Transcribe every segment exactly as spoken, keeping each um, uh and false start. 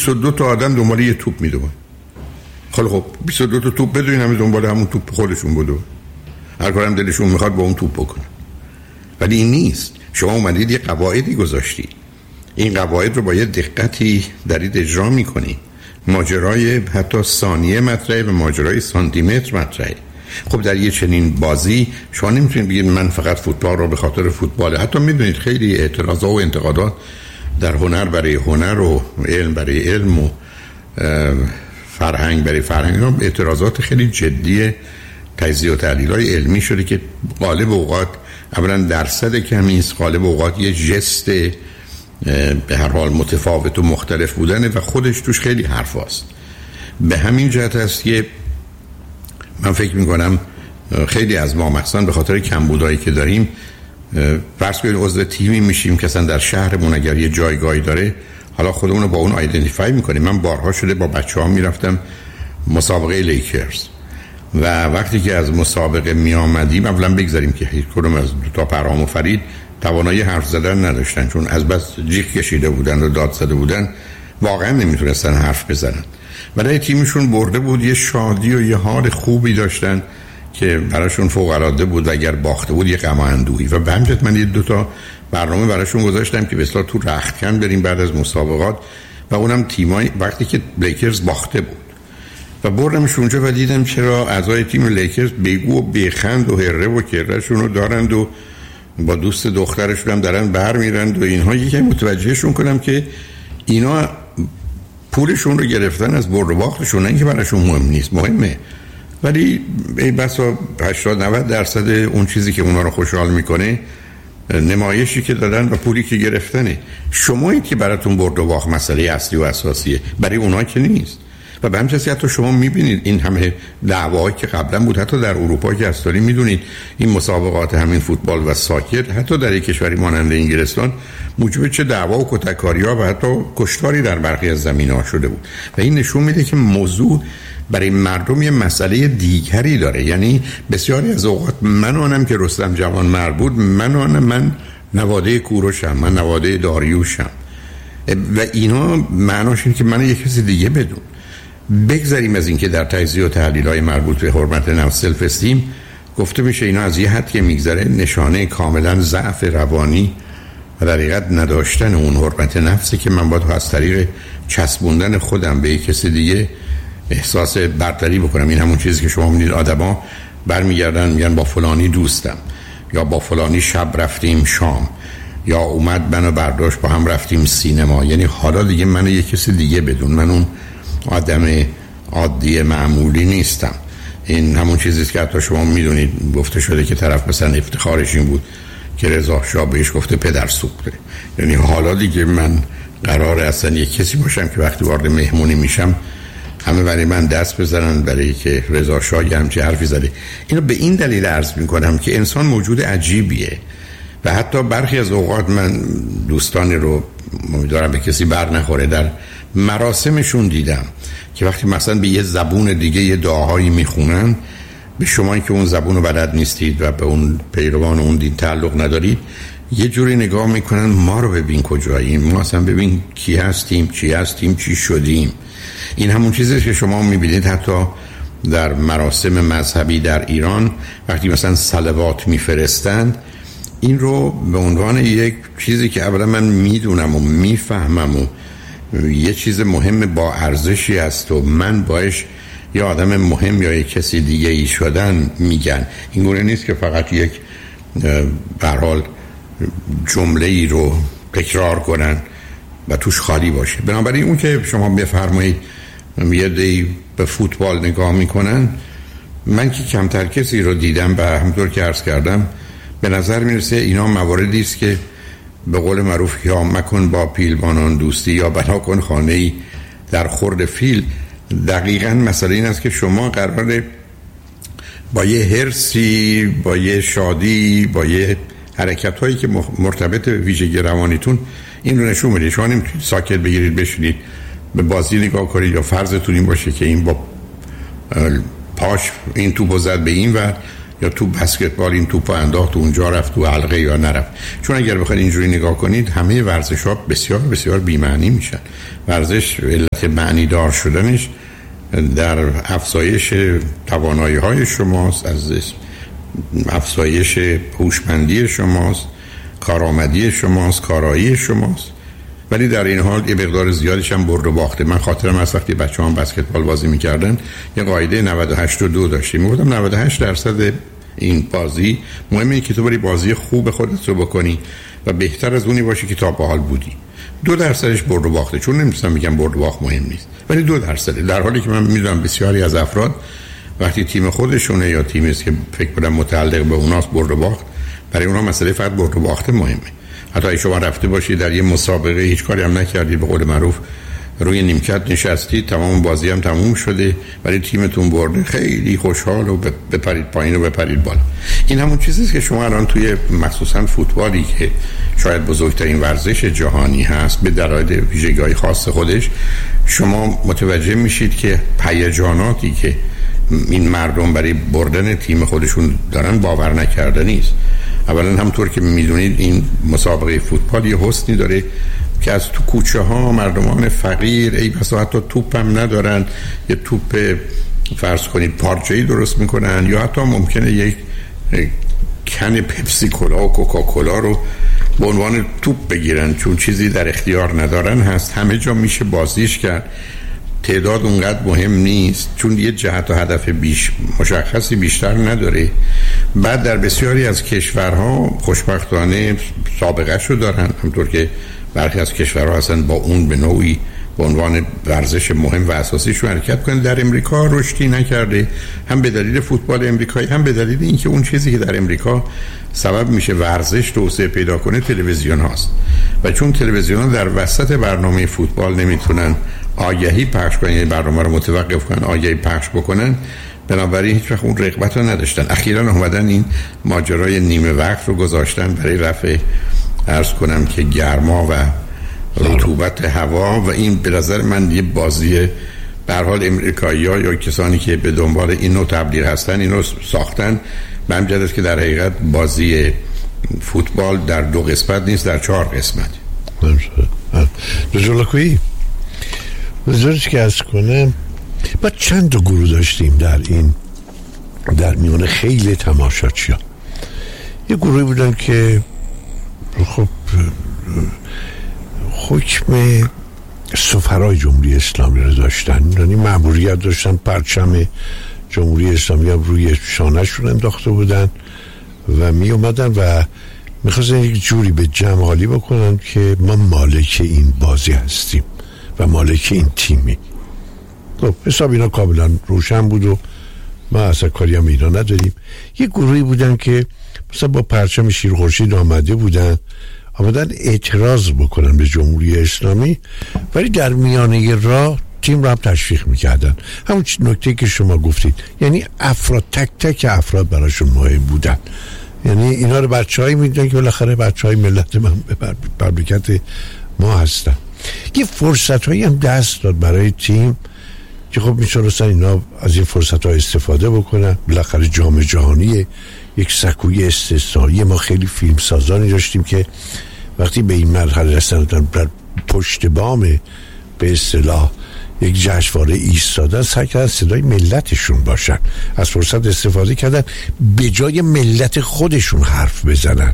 بیست و دو تا آدم دنبال یه توپ میدون. خیلی خب بیست و دو تا توپ بدون همه دنبال همون توپ خودشون بدون، هر کارم دلشون میخواد با اون توپ بکنه. ولی این نیست. شما اومدید یه قواعدی گذاشتید، این قواعد رو با یه دقتی دارید اجرا میکنید. ماجرای حتی ثانیه مطرحه و ماجرای سانتیمتر مطرحه. خب در یه چنین بازی شما نمیتونید بگید من فقط فوتبال رو به خاطر فوتبال. حتی میدونید خیلی اعتراضات و انتقادات در هنر برای هنر و علم برای علم و فرهنگ برای فرهنگ، اعتراضات خیلی جدی تجزیه و تحلیل‌های علمی شده که غالب اوقات اولا درصد کمی است، غالب اوقات یه جست به هر حال متفاوت و مختلف بودنه و خودش توش خیلی حرف هست. به همین جهت است که من فکر میکنم خیلی از ما مثلا به خاطر کمبودایی که داریم فرض کنید عضو تیمی میشیم که اصلا در شهرمون اگر یه جایگاهی داره حالا خودمون رو با اون آیدنتیفای میکنیم. من بارها شده با بچه ها میرفتم مسابقه لیکرز و وقتی که از مسابقه میامدیم اولا بگذاریم که هیچ کدوم از دو تا پرهام و فرید توانایی حرف زدن نداشتن، چون از بس جیغ کشیده بودن و داد زده بودن واقعا نمیتونستن حرف بزنن. ولی تیمشون برده بود، یه شادی و یه حال خوبی داشتن که براشون فوق العاده بود و اگر باخته بود یه غم و اندوهی. و به همین من یه دو تا برنامه براشون گذاشتم که به اصطلاح تو رختکن بریم بعد از مسابقات و اونم تیمای وقتی که لیکرز باخته بود و بردمش اونجا و دیدم چرا اعضای تیم لیکرز بگو و بخند و هره و کرهشون رو دارند و با دوست دخترشون هم دارن بر میرند و اینها. یکی متوجهشون کنم که اینا پولشون رو گرفتن از برد و باختشون، نه اینکه براشون مهم نیست، مهمه. ولی ای بسا هشتاد نود درصد اون چیزی که اونا رو خوشحال میکنه نمایشی که دادن و پولی که گرفتنه. شمایید که براتون برد و باخت مسئله اصلی و اساسیه، برای اونا که نیست. و به همچنین حتی شما میبینید این همه دعواهایی که قبلا بود حتی در اروپا که اصلا میدونید این مسابقات همین فوتبال و ساکر حتی در یک کشوری مانند انگلستان موجب چه دعوا و کتککاری‌ها و حتی کشتاری در برخی از زمینه‌ها شده بود. و این نشون میده که موضوع برای مردم یه مسئله دیگری داره. یعنی بسیاری از اوقات من آنم که رستم جوان مرد بود، من آنم من نواده کوروشم، من نواده داریوشم و اینا معناش اینه که من یک کسی دیگه بدون. بگذاریم از اینکه در تجزیه و تحلیل‌های مربوط به حرمت نفس سلف استیم گفته میشه اینا از یه حد که میگذره نشانه کاملا ضعف روانی و در حقیقت نداشتن اون حرمت نفسی که من باید از طریق چسبوندن خودم به یک کسی دیگه احساس برتری بکنم. این همون چیزی که شما می‌بینید آدما برمیگردن میگن با فلانی دوستم، یا با فلانی شب رفتیم شام، یا اومد منو برداشت با هم رفتیم سینما. یعنی حالا دیگه من یک کسی دیگه بدون، من اون آدم عادی معمولی نیستم. این همون چیزیست که حتی شما میدونید گفته شده که طرف مثلا افتخارش این بود که رضا شاه بهش گفته پدر سوخته. یعنی حالا دیگه من قراره اصلا یک کسی باشم که وقتی وارد مهمونی میشم همه برای من دست بزنن برای که رضا شاه یه همچی حرفی زده. اینو به این دلیل عرض میکنم که انسان موجود عجیبیه و حتی برخی از اوقات من دوستانی رو امیدوارم به کسی بر نخوره در مراسمشون دیدم که وقتی مثلا به یه زبون دیگه یه دعاهایی میخونن، به شما که اون زبون رو بلد نیستید و به اون پیروان اون دین تعلق ندارید یه جوری نگاه میکنن ما رو ببین کجاییم، ما اصلا ببین کی هستیم، چی هستیم، چی شدیم. این همون چیزیه که شما میبینید حتی در مراسم مذهبی در ایران وقتی مثلا صلوات میفرستند این رو به عنوان یک چیزی که اولا من میدونم و میفهمم و یه چیز مهم با ارزشی است و من باش یه آدم مهم یا یک کسی دیگه ای شدن میگن. این گونه نیست که فقط یک به هر حال جمله ای رو تکرار کنن و توش خالی باشه. بنابراین اون که شما بفرمایید یه دی به فوتبال نگاه میکنن، من که کمتر کسی رو دیدم و همطور که عرض کردم به نظر میرسه اینا مواردی است که به قول معروف یا مکن با پیلبانان دوستی یا بنا کن خانه‌ای در خورد فیل. دقیقاً مسئله این است که شما قراره با یه حرصی، با یه شادی، با یه حرکت هایی که مرتبط به ویژگی روانیتون این رو نشون میده. شما نمیتونید ساکت بگیرید بشینید به بازی نگاه کنید یا فرضتون این باشه که این با پاش این توپو زد به این ور یا تو بسکتبال این توپ انداخت اونجا رفت تو حلقه یا نرفت. چون اگر بخواید اینجوری نگاه کنید همه ورزش‌ها بسیار بسیار بی‌معنی میشن. ورزش علت معنی دار شدنش در افزایش توانایی‌های شماست، از افزایش هوشمندی شماست، کارآمدی شماست، کارایی شماست. ولی در این حال یه مقدار زیادش هم برد و باخته. من خاطرم از وقتی بچه‌ها بسکتبال بازی می‌کردن یه قاعده نود و هشت و دو داشتیم. میگفتم نود و هشت درصد این بازی مهمه اینه که تو بری بازی خوب خودت رو بکنی و بهتر از اونی باشی که تا به حال بودی. دو درصدش برد و باخته. چون نمی‌تونم میگم برد و باخت مهم نیست، ولی دو درصد. در حالی که من می‌دونم بسیاری از افراد وقتی تیم خودشونه یا تیمی است که فکر کنم متعلق به اوناست برد و باخت، برای اونها مسئله فقط برد و باخت مهمه. حتی اگه شما رفته باشید در یه مسابقه هیچ کاری هم نکردید، به قول معروف روی نیمکت نشستید، تمام بازی هم تموم شده ولی تیمتون برده، خیلی خوشحال و بپرید پایین و بپرید بالا. این همون چیزیست که شما الان توی مخصوصا فوتبالی که شاید بزرگترین ورزش جهانی هست به دلایل ویژگی‌های خاص خودش، شما متوجه میشید که هیجاناتی که این مردم برای بردن تیم خودشون دارن باور نکردنی است. اولا همونطور که میدونید این مسابقه فوتبال یه حسنی داره که از تو کوچه ها مردمان فقیر ای بسا حتی توپ هم ندارن، یه توپ فرض کنید پارچه‌ای درست میکنن یا حتی ممکنه یک کن پپسی کولا و کوکاکولا رو به عنوان توپ بگیرن، چون چیزی در اختیار ندارن هست. همه جا میشه بازیش کرد، تعداد اونقدر مهم نیست چون یه جهت و هدف بیش مشخصی بیشتر نداره. بعد در بسیاری از کشورها خوشبختانه سابقه شو دارن، همونطور که برخی از کشورها هستن با اون به نوعی به عنوان ورزش مهم و اساسی شو حرکت کنن. در امریکا رشدی نکرده، هم به دلیل فوتبال امریکایی هم به دلیل اینکه اون چیزی که در امریکا سبب میشه ورزش توسعه پیدا کنه تلویزیون هاست و چون تلویزیون ها در وسط برنامه فوتبال نمیتونن آگهی پخش کنن، یعنی برنامه رو متوقف کنن آگهی پخش بکنن، بنابراین هیچ وقت اون رغبت رو نداشتن. اخیراً اومدن این ماجرای نیمه وقت رو گذاشتن برای رفع عرض کنم که گرما و رطوبت هوا و این به نظر من یه بازی به هر حال امریکایی‌ها یا کسانی که به دنبال این نوع تبلیغ هستن اینو ساختن. به همین جهت که در حقیقت بازی فوتبال در دو قسمت نیست، در چهار قسمت. رجولکویی بذارش که از کنم با چند تا گروه داشتیم در این در میان خیلی تماشاچی‌ها. یه گروهی بودن که خب حکم سفرای جمهوری اسلامی رو داشتن، یعنی مأموریت داشتن، پرچم جمهوری اسلامی هم روی شانه‌شون انداخته بودن و می اومدن و میخواستن یک جوری به جمع حالی بکنن که ما مالک این بازی هستیم و مالک این تیمی. خب حساب اینا کاملا روشن بود و ما اصلا کاری هم اینا نداریم. یه گروهی بودن که مثلا با پرچم شیر خورشید آمده بودن آمدن اعتراض بکنن به جمهوری اسلامی، ولی در میانه راه تیم رو هم تشویق میکردن. همون نکته که شما گفتید، یعنی افراد تک تک افراد براشون مهم بودن. یعنی اینا رو بچه هایی میدن که بالاخره بچه های ملت من مملکت ما هستن. یه فرصت هایی هم دست داد برای تیم که خب میتونستن اینا از این فرصت ها استفاده بکنن. بالاخره جام جهانی یک سکوی استثنایی، ما خیلی فیلم سازانی داشتیم که وقتی به این مرحله رسیدن بر پشت بام به اصطلاح یک جشنواره ایستادن، سعی کردن صدای ملتشون باشن، از فرصت استفاده کردن به جای ملت خودشون حرف بزنن،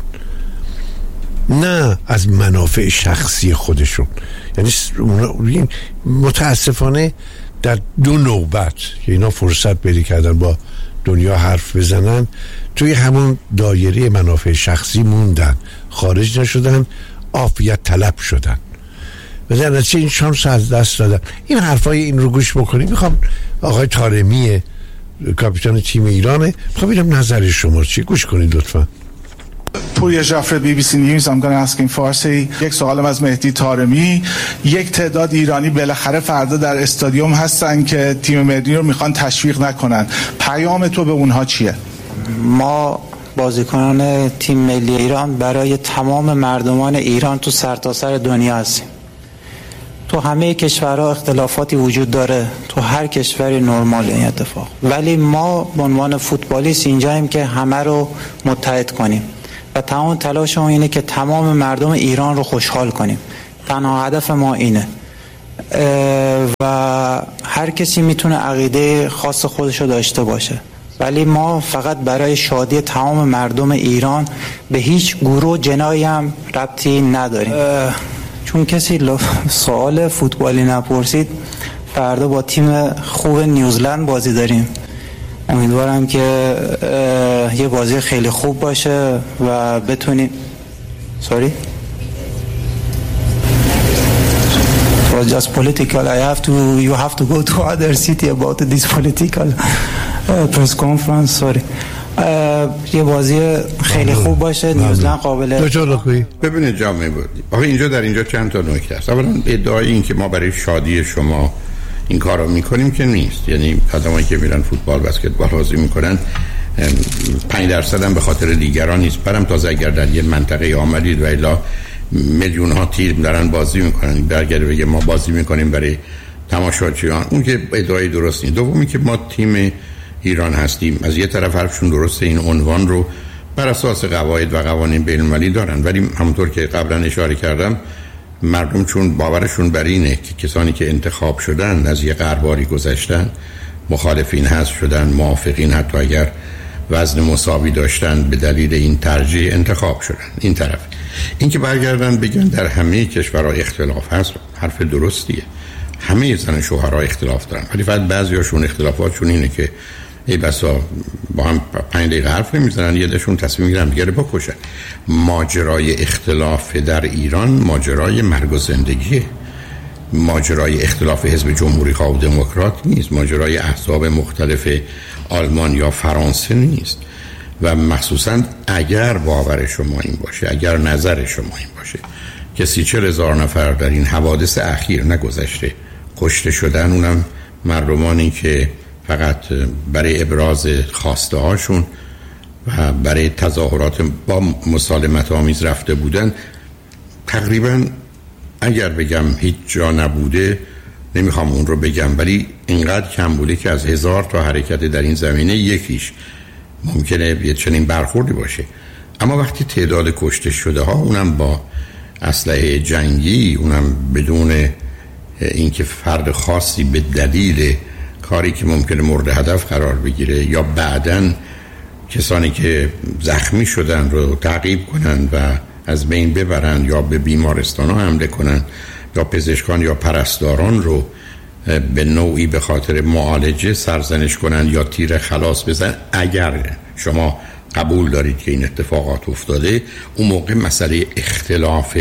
نه از منافع شخصی خودشون. یعنی متاسفانه در دو نوبت که اینا فرصت پیدا کردن با دنیا حرف بزنن، توی همون دایره منافع شخصی موندن، خارج نشدن، عافیت طلب شدن و در نتیجه این شانس از دست دادن. این حرفای این رو گوش بکنیم. میخوام آقای طارمی کاپیتان تیم ایرانه، میخوام ببینم نظر شما چیه. گوش کنید لطفا. پوریا جعفر بی بی سی نیوز. I'm going to ask in فارسی. یک سوالم از مهدی طارمی. یک تعداد ایرانی بالاخره فردا در استادیوم هستن که تیم ملی رو میخوان تشویق نکنن، پیام تو به اونها چیه؟ ما بازیکنان تیم ملی ایران برای تمام مردمان ایران تو سرتاسر دنیا هستیم تو همه کشورها اختلافاتی وجود داره، تو هر کشوری نرمال این اتفاق، ولی ما به عنوان فوتبالیست اینجاییم که همه رو متحد کنیم و تمام تلاشمون اینه که تمام مردم ایران رو خوشحال کنیم. تنها هدف ما اینه و هر کسی میتونه عقیده خاص خودش رو داشته باشه، ولی ما فقط برای شادی تمام مردم ایران به هیچ گروه جنایی هم ربطی نداریم. چون کسی سوال فوتبالی نپرسید، فردا با تیم خوب نیوزلند بازی داریم. امیدوارم که یه بازی خیلی خوب باشه و بتونیم سوری It was just political. I have to you have to go to other city about this political uh, press conference. Sorry. یه بازی خیلی خوب باشه. نیوزلند قابل ببینید جامعه بودی. آخه اینجا در اینجا چند تا نکته است. اولا ادعای این که ما برای شادی شما این کارو میکنیم که نیست. یعنی آدمایی که میرن فوتبال بسکتبال بازی میکنن پنج درصد هم به خاطر دیگران نیست. برام تازه اگر در یه منطقه آمدید و الا میلیون ها تیر دارن بازی میکنن، برگرده بگه ما بازی میکنیم برای تماشاچیان، اون که ادعای درست نیست. دومی که ما تیم ایران هستیم، از یه طرف حرفشون درسته، این عنوان رو بر اساس قواعد و قوانین بین‌المللی دارن، ولی همونطور که قبلا اشاره کردم مردم چون باورشون بر اینه که کسانی که انتخاب شدن از یه قرباری گذشتن، مخالفین هست شدن، موافقین حتی اگر وزن مساوی داشتن به دلیل این ترجیح انتخاب شدن. این طرف این که برگردن بگن در همه کشورها اختلاف هست، حرف درستیه. همه زن شوهرها اختلاف دارن، ولی فقط بعضیاشون اختلافاتشون اینه که ای بسا با هم پنج دقیقه حرف نمیزنن، یه دشون تصمیم میگیرن دیگه رو بکشن. ماجرای اختلاف در ایران ماجرای مرگ و زندگیه. ماجرای اختلاف حزب جمهوری خواه و دموکرات نیست. ماجرای احزاب مختلف آلمان یا فرانسه نیست. و مخصوصا اگر باور شما این باشه، اگر نظر شما این باشه که سی چل هزار نفر در این حوادث اخیر نگذشته کشته شدن، اونم مردمانی که فقط برای ابراز خواسته هاشون و برای تظاهرات با مسالمت آمیز رفته بودن، تقریبا اگر بگم هیچ جا نبوده نمیخوام اون رو بگم، ولی اینقدر کم بوده که از هزار تا حرکت در این زمینه یکیش ممکنه یه چنین برخوردی باشه. اما وقتی تعداد کشته شده ها، اونم با اسلحه جنگی، اونم بدون اینکه فرد خاصی به دلیل کاری که ممکنه مورد هدف قرار بگیره یا بعداً کسانی که زخمی شدن رو تعقیب کنن و از بین ببرن یا به بیمارستان ها حمله کنن یا پزشکان یا پرستاران رو به نوعی به خاطر معالجه سرزنش کنن یا تیر خلاص بزن، اگر شما قبول دارید که این اتفاقات افتاده، اون موقع مسئله اختلاف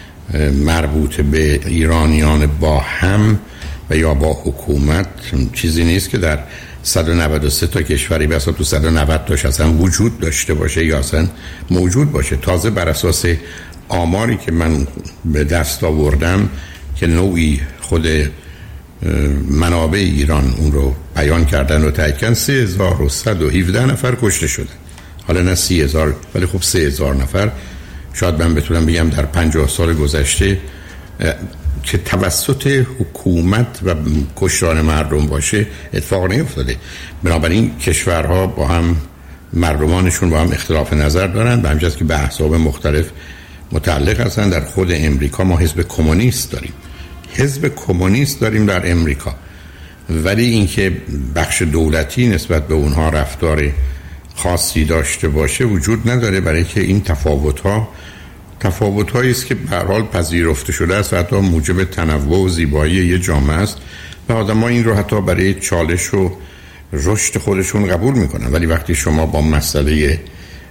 مربوط به ایرانیان با هم و یا با حکومت چیزی نیست که در صد و نود و سه تا کشوری بسا تو صد و نود تاش اصلا وجود داشته باشه یا اصلا موجود باشه. تازه بر اساس آماری که من به دست آوردم که نوعی خود منابع ایران اون رو بیان کردن و تایید کردن، سه هزار و صد و هفده نفر کشته شدن. حالا نه سی هزار، ولی خب سه هزار نفر شاید من بتونم بگم در پنجاه سال گذشته که توسط حکومت و کشتار مردم باشه اتفاق نیفتاده. بنابراین کشورها با هم مردمانشون با هم اختلاف نظر دارن، به همجاست که به احزاب مختلف متعلق هستن. در خود امریکا ما حزب کمونیست داریم، حزب کمونیست داریم در امریکا، ولی اینکه بخش دولتی نسبت به اونها رفتار خاصی داشته باشه وجود نداره، برای که این تفاوت‌ها تفاوت‌هایی است که به هر حال پذیرفته شده است و حتی موجب تنوع و زیبایی یه جامعه است و آدم‌ها این رو حتی برای چالش و رشد خودشون قبول میکنن. ولی وقتی شما با مسئله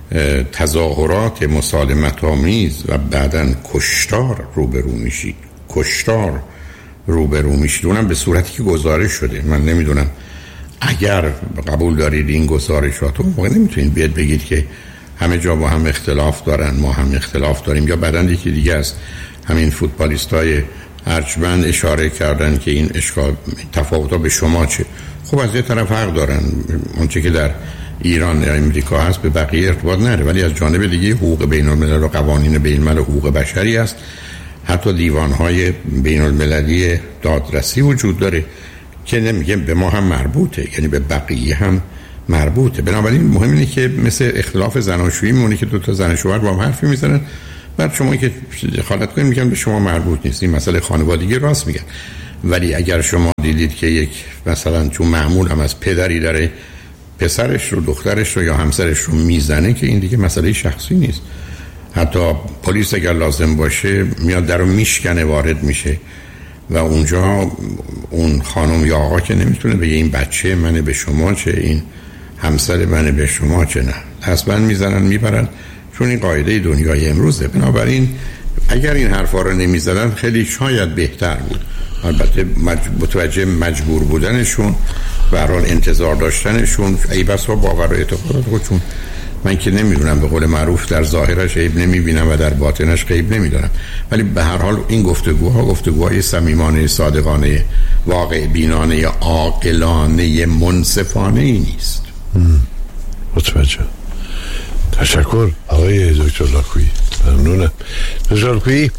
تظاهرات مسالمت‌آمیز و بعداً کشتار روبرو میشید، کشتار روبرو میشید، اونم به صورتی که گزارش شده، من نمیدونم اگر قبول دارید این گزارشات رو، موقع نمیتونید بیاد بگید که همه جا با هم اختلاف دارن، ما هم اختلاف داریم. یا بعدن یکی دیگه است، همین فوتبالیستای ارجمند اشاره کردن که این اشکال تفاوت‌ها به شما چه؟ خب از یه طرف حق دارن، اونچه که در ایران یا امریکا هست به بقیه ارتباط نداره، ولی از جانب دیگه حقوق بین‌الملل و قوانین بین‌الملل و حقوق بشری است. حتی دیوانهای بین المللی دادرسی وجود داره که نمیگه به ما هم مربوطه، یعنی به بقیه هم مربوطه. بنابراین مهم اینه که مثل اختلاف زناشویی میمونه که دو تا زن شوهر با هم حرفی میزنن، بعد شما که دخالت کنید میگن به شما مربوط نیست. این مسئله خانوادگی راست میگن. ولی اگر شما دیدید که یک مثلا چون معمول هم از پدری داره پسرش رو، دخترش رو یا همسرش رو میزنه، که این دیگه مسئله شخصی نیست. حتی پلیس اگر لازم باشه میاد در رو میشکنه، وارد میشه و اونجا اون خانم یا آقا که نمیتونه بگه این بچه منه به شما چه، این همسر منه به شما چه. نه، حتما میزنن میبرن، چون این قاعده دنیای امروزه. بنابراین اگر این حرفا رو نمیزدن خیلی شاید بهتر بود. البته متوجه مجبور بودنشون و هر حال انتظار داشتنشون ای بسا باور و اعتقادات خودشون، من که نمیدونم، به قول معروف در ظاهرش عیب نمیبینم و در باطنش غیب نمیدونم، ولی به هر حال این گفتگوها گفتگوهای صمیمانه، صادقانه، واقع بینانه، عاقلانه، منصفانه ای نیست. متوجه. تشکر آقای دکتر لاکویی، ممنونم. دکتر لاکویی،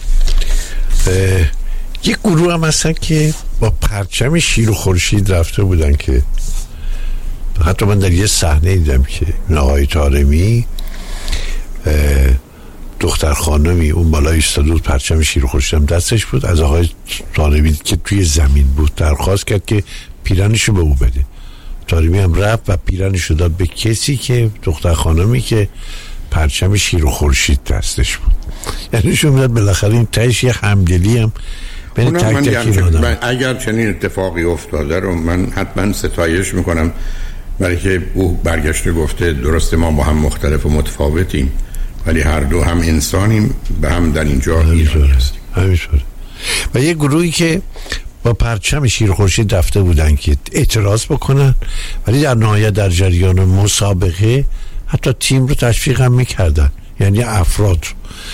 یک گروه هم هستن که با پرچم شیر و خورشید رفته بودن، که حتی من در یه صحنه دیدم که آقای طارمی دختر خانمی اون بالا ایستاده بود، پرچم شیر و خورشید هم دستش بود، از آقای طارمی که توی زمین بود درخواست کرد که پیرنشو به او بده. طارمی هم رفت و پیرنشو داد به کسی که دختر خانمی که پرچم شیر و خورشید دستش بود. یعنی شما میاد بالاخره این تهش یه همدلی هم بین تک تک این آدم. اگر چنین اتفاقی افتاده رو من حتما ستایش میکنم، برای که او برگشته گفته درسته ما با هم مختلف و متفاوتیم ولی هر دو هم انسانیم، به هم در اینجا ایرانی هستیم. همینطوره. و یه گروهی که با پرچم شیر خورشید رفته بودن که اعتراض بکنن، ولی در نهایت در جریان مسابقه حتی تیم رو تشویق هم میکردن، یعنی افراد،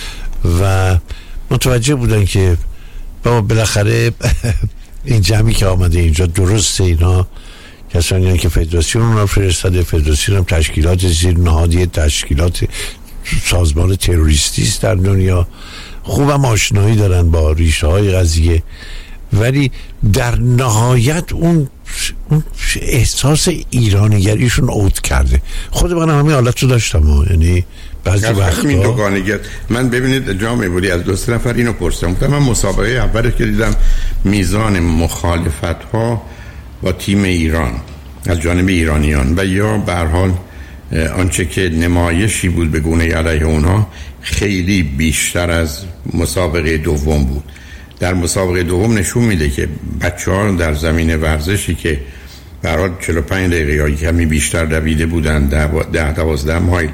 و متوجه بودن که با بالاخره این جمعی که آمده اینجا درسته، اینا کسانی هستند که فدراسیون اون رو فرستاده، فدراسیون هم تشکیلات زیر نهادی تشکیلات سازمان تروریستی است در دنیا، خوبم آشنایی دارن با ریشه های قضیه، ولی در نهایت اون اون احساس ایرانیگریشون عود کرده. خود من همین حالت رو داشتم، یعنی بعضی وقتا من ببینید جامعه بودی از دو سه نفر اینو پرسیدم، من مسابقه اول که دیدم میزان مخالفت ها با تیم ایران از جانب ایرانیان و یا به هر حال آنچه که نمایشی بود به گونه علیه اونها خیلی بیشتر از مسابقه دوم بود. در مسابقه دوم نشون میده که بچه‌ها در زمین ورزشی که به هر حال چهل و پنج دقیقه یا کمی بیشتر دویده بودن، ده دوازده مایل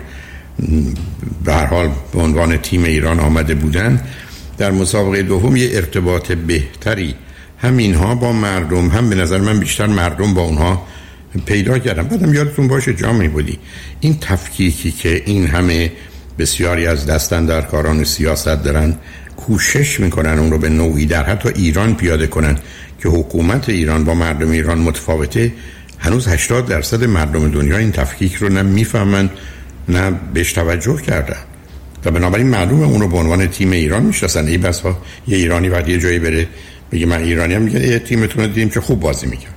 به هر حال به عنوان تیم ایران آمده بودن، در مسابقه دوم یه ارتباط بهتری هم اینها با مردم، هم به نظر من بیشتر مردم با اونها پیدا کردن. بعدم یادتون باشه جامعه بودی این تفکیکی که این همه بسیاری از دستاندرکاران سیاست دارن کوشش میکنن اون رو به نوعی در حتی ایران پیاده کنن که حکومت ایران با مردم ایران متفاوته، هنوز هشتاد درصد مردم دنیا این تفکیک رو نه میفهمن نه بهش توجه کردن و بنابراین معلومه اون رو به عنوان تیم ایران میشناسن. ای بس ها یه ایرانی وقتی یه جایی بره بگه من ایرانی هم، میگه یه تیمتون رو دیدیم که خوب بازی میکنه.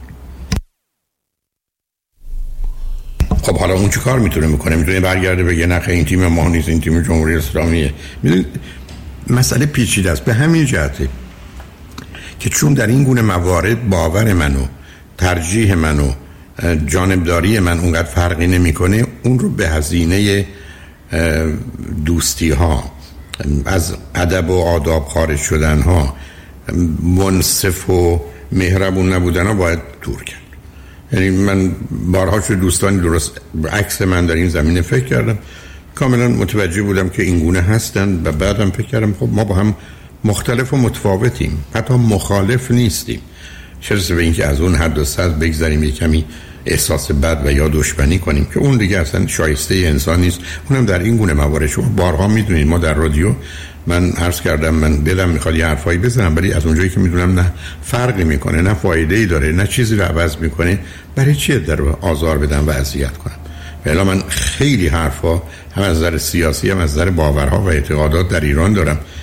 خب حالا اون چه کار میتونه میکنه؟ میتونه برگرده بگه نه این تیم ما نیست، این تیم جمهوری اسلامیه. میدونید مسئله پیچیده است. به همین جهته که چون در این گونه موارد باور منو، ترجیح منو، جانبداری من اونقدر فرقی نمیکنه، اون رو به هزینه دوستی ها، از ادب و آداب خارج شدن ها، منصف و مهربون نبودن ها باید دور کرد. یعنی من بارها شد دوستانی درست عکس من در این زمینه فکر کردم، کاملا متوجه بودم که این گونه هستن و بعدم فکر کردم خب ما با هم مختلف و متفاوتیم، حتی مخالف نیستیم، چه رسه به این که از اون حد و سطح بگذاریم یک کمی احساس بد و یا دشمنی کنیم که اون دیگه اصلا شایسته انسان نیست. اونم در این گونه موارد. شما بارها میدونید ما در رادیو من عرض کردم من دلم میخواد یه حرفایی بزنم، ولی از اونجایی که میدونم نه فرقی میکنه، نه فایده‌ای داره، نه چیزی رو عوض میکنه، برای چیه در آزار بدم و اذیت کنم؟ ولی من خیلی حرفا هم از نظر سیاسی هم از نظر باورها و اعتقادات در ایران دارم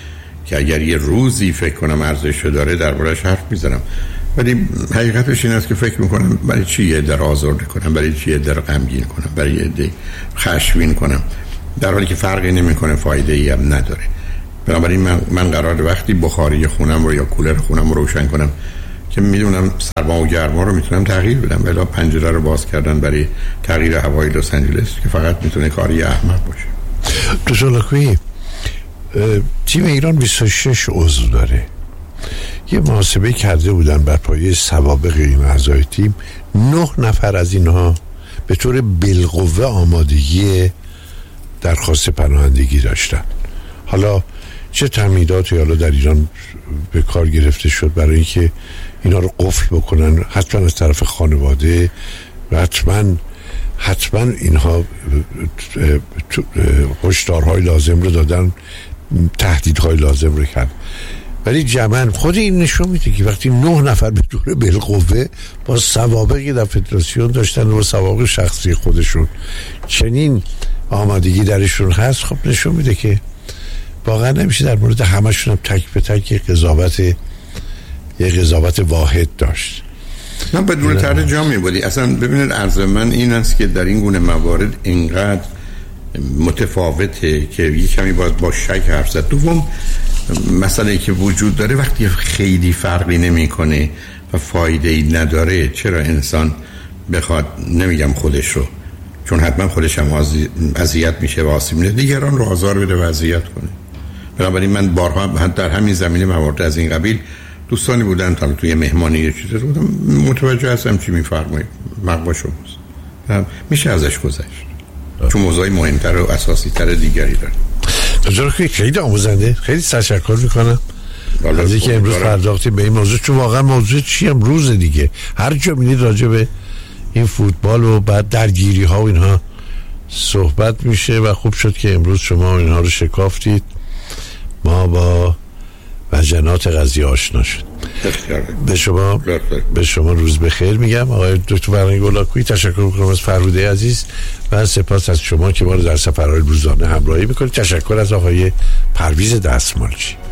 که اگر یه روزی فکر کنم ارزش داره دربارش حرف میزنم، ولی حقیقتش این است که فکر میکنم برای چی یه در آزرده کنم، برای چی یه در غمگین کنم، برای یه در خشمگین کنم، در حالی که فرقی نمیکنه، فایده ای هم نداره. بنابراین من, من قرار وقتی بخاری خونم رو یا کولر خونم رو روشن کنم که میدونم سرما و گرما رو میتونم تغییر بدم، ولی پنجره رو باز کردن برای تغییر هوای لس آنجلس که فقط میتونه کاری احمق باشه. دکتر لاکویی، تیم ایران بیست و شش عضو داره. یه محاسبه کرده بودن بر پایه سوابق این اعضای تیم، نه نفر از اینها به طور بالقوه آمادگی درخواست پناهندگی داشتن. حالا چه تمهیداتی حالا در ایران به کار گرفته شد برای اینکه اینا رو قفل بکنن، حتما از طرف خانواده و حتما حتما اینها هشدارهای لازم رو دادن، تهدیدهای لازم رو کرد. ولی جمعاً خود این نشون میده که وقتی نه نفر به طور بالقوه با سوابقی در فدراسیون داشتن و با سوابق شخصی خودشون چنین آمادگی درشون هست، خب نشون میده که واقعا نمیشه در مورد همشون هم تک به تک یک قضاوت یک قضاوت واحد داشت. من بدون ترجمه میبودی. اصلا ببینید عرض من این است که در این گونه موارد اینقدر متفاوته که یه کمی باید با شک حرف زد. دوم مسئله که وجود داره وقتی خیلی فرقی نمیکنه و فایده ای نداره، چرا انسان بخواد، نمیگم خودش رو، چون حتما خودش هم اذیت میشه و آسیب میده، دیگران رو آزار بده و اذیت کنه. بنابراین من بارها در همین زمینه موارد از این قبیل دوستانی بودن تا توی مهمانی یه چیزی بودم، متوجه هستم چی میفرمایید، مقوا شماست، میشه ازش گذشت چون موضوعی مهمتر و اساسی تر دیگری داره. دکتر که خیلی آموزنده، خیلی تشکر میکنم از اینکه امروز پرداختی به این موضوع، چون واقعا موضوع چی هم روز دیگه هر جا می‌بینید راجع به این فوتبال و بعد درگیری ها و اینها صحبت میشه و خوب شد که امروز شما اینها رو شکافتید، ما با وجنات قضیه آشنا شد. به شما به شما روز بخیر میگم. آقای دکتر فرهنگ لاکویی، تشکر میکنم از فرهوده عزیز و سپاس از شما که ما رو در سفرهای روزانه همراهی میکنید. تشکر از آقای پرویز دستمالچی.